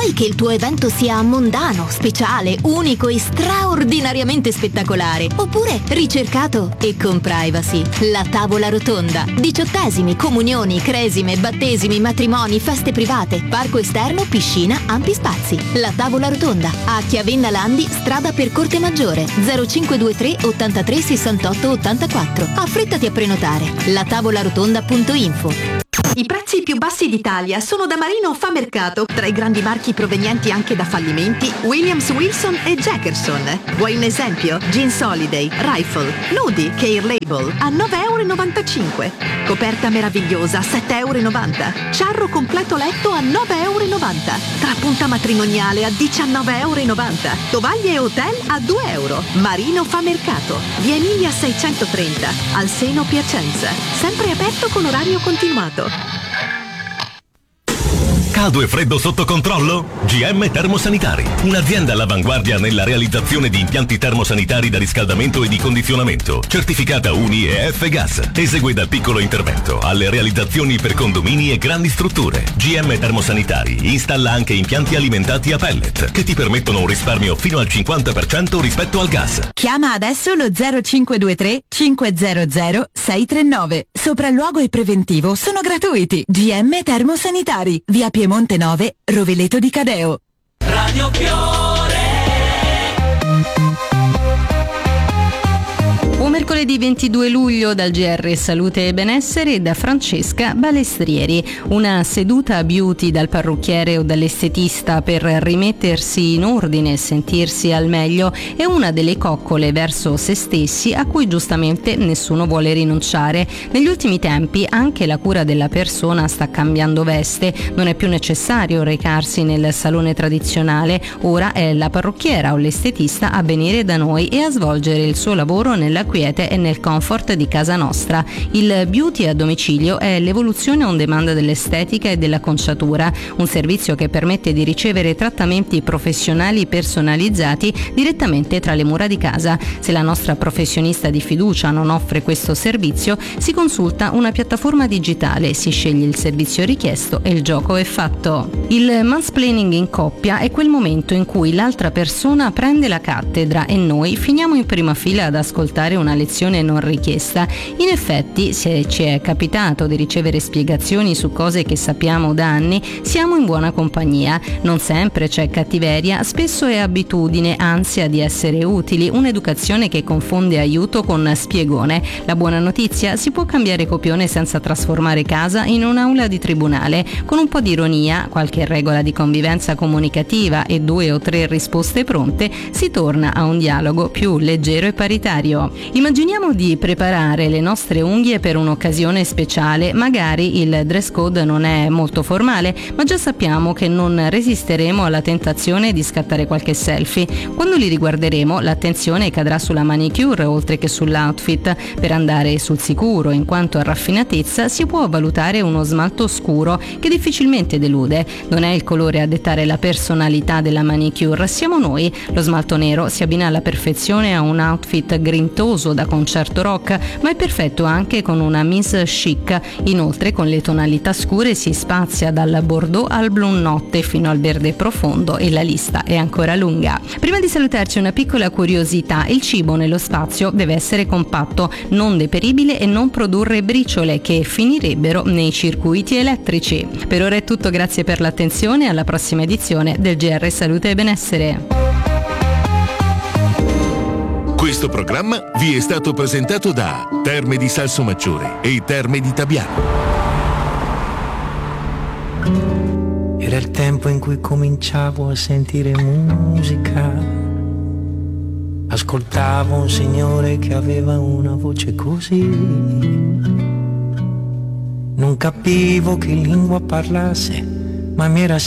Vuoi che il tuo evento sia mondano, speciale, unico e straordinariamente spettacolare? Oppure ricercato e con privacy? La tavola rotonda. 18esimi, comunioni, cresime, battesimi, matrimoni, feste private, parco esterno, piscina, ampi spazi. La tavola rotonda. A Chiavenna Landi, strada per Corte Maggiore, 0523 83 68 84. Affrettati a prenotare. latavolarotonda.info. I prezzi più bassi d'Italia sono da Marino Fa Mercato, tra i grandi marchi provenienti anche da fallimenti Williams, Wilson e Jackerson. Vuoi un esempio? Jeans Holiday, Rifle, Nudi, Care Label a 9,95 €. Coperta meravigliosa a 7,90 €. Ciarro completo letto a 9,90 €. Trapunta matrimoniale a 19,90 €. Tovaglie e hotel a 2 €. Marino Fa Mercato, via Emilia 630, al Seno Piacenza. Sempre aperto con orario continuato. Caldo e freddo sotto controllo? GM Termosanitari, un'azienda all'avanguardia nella realizzazione di impianti termosanitari da riscaldamento e di condizionamento, certificata UNI e F-Gas. Esegue dal piccolo intervento alle realizzazioni per condomini e grandi strutture. GM Termosanitari installa anche impianti alimentati a pellet che ti permettono un risparmio fino al 50% rispetto al gas. Chiama adesso lo 0523 500 639. Sopralluogo e preventivo sono gratuiti. GM Termosanitari, via Piemonte 9, Rovereto di Cadeo. Radio Fiore. Buon mercoledì 22 luglio dal GR Salute e Benessere e da Francesca Balestrieri. Una seduta beauty dal parrucchiere o dall'estetista per rimettersi in ordine e sentirsi al meglio è una delle coccole verso se stessi a cui giustamente nessuno vuole rinunciare. Negli ultimi tempi anche la cura della persona sta cambiando veste, non è più necessario recarsi nel salone tradizionale, ora è la parrucchiera o l'estetista a venire da noi e a svolgere il suo lavoro nella quiete e nel comfort di casa nostra. Il beauty a domicilio è l'evoluzione on demand dell'estetica e della conciatura, un servizio che permette di ricevere trattamenti professionali personalizzati direttamente tra le mura di casa. Se la nostra professionista di fiducia non offre questo servizio, si consulta una piattaforma digitale, si sceglie il servizio richiesto e il gioco è fatto. Il mansplaining in coppia è quel momento in cui l'altra persona prende la cattedra e noi finiamo in prima fila ad ascoltare una lezione non richiesta. In effetti, se ci è capitato di ricevere spiegazioni su cose che sappiamo da anni, siamo in buona compagnia. Non sempre c'è cattiveria, spesso è abitudine, ansia di essere utili, un'educazione che confonde aiuto con spiegone. La buona notizia: si può cambiare copione senza trasformare casa in un'aula di tribunale. Con un po' di ironia, qualche regola di convivenza comunicativa e 2 o 3 risposte pronte, si torna a un dialogo più leggero e paritario. Immaginiamo di preparare le nostre unghie per un'occasione speciale, magari il dress code non è molto formale, ma già sappiamo che non resisteremo alla tentazione di scattare qualche selfie. Quando li riguarderemo, l'attenzione cadrà sulla manicure oltre che sull'outfit. Per andare sul sicuro, in quanto a raffinatezza, si può valutare uno smalto scuro che difficilmente delude. Non è il colore a dettare la personalità della manicure, siamo noi. Lo smalto nero si abbina alla perfezione a un outfit grintoso da concerto rock, ma è perfetto anche con una mise chic. Inoltre, con le tonalità scure si spazia dal bordeaux al blu notte fino al verde profondo e la lista è ancora lunga. Prima di salutarci, una piccola curiosità: il cibo nello spazio deve essere compatto, non deperibile e non produrre briciole che finirebbero nei circuiti elettrici. Per ora è tutto, grazie per l'attenzione, alla prossima edizione del GR Salute e Benessere. Questo programma vi è stato presentato da Terme di Salsomaggiore e Terme di Tabiano. Era il tempo in cui cominciavo a sentire musica. Ascoltavo un signore che aveva una voce così. Non capivo che lingua parlasse, ma mi era